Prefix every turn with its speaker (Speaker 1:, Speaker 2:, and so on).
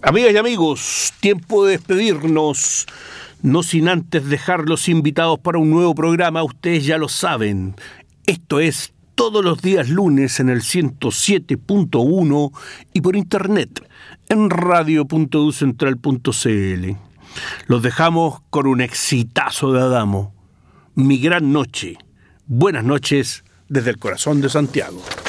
Speaker 1: Amigas y amigos, tiempo de despedirnos, no sin antes dejarlos invitados para un nuevo programa. Ustedes ya lo saben, esto es todos los días lunes en el 107.1 y por internet en radio.ucentral.cl. Los dejamos con un exitazo de Adamo, Mi Gran Noche. Buenas noches desde el corazón de Santiago.